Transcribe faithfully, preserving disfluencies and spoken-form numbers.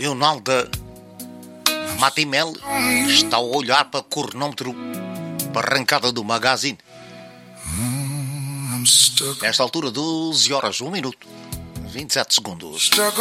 Leonalda Matimel está a olhar para o cronómetro para a arrancada do magazine. Nesta altura, doze horas, um minuto, vinte e sete segundos.